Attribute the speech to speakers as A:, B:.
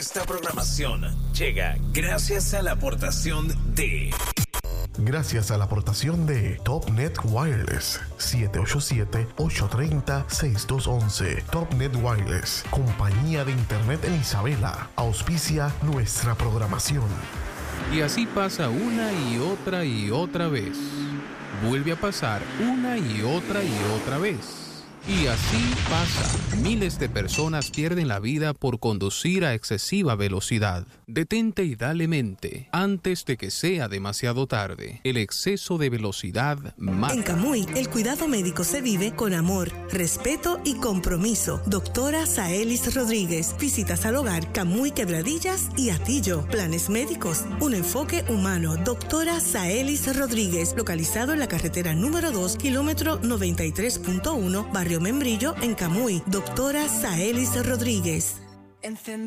A: Esta programación llega gracias a la aportación de
B: TopNet Wireless 787-830-6211. TopNet Wireless, compañía de internet en Isabela, auspicia nuestra programación.
C: Y así pasa una y otra vez. Vuelve a pasar una y otra vez. Y así pasa. Miles de personas pierden la vida por conducir a excesiva velocidad. Detente y dale mente antes de que sea demasiado tarde. El exceso de velocidad mata.
D: En Camuy, el cuidado médico se vive con amor, respeto y compromiso. Doctora Saelis Rodríguez. Visitas al hogar Camuy, Quebradillas y Atillo. Planes médicos. Un enfoque humano. Doctora Saelis Rodríguez. Localizado en la carretera número 2, kilómetro 93.1, barrio Membrillo, en Camuy. Doctora Saelis Rodríguez.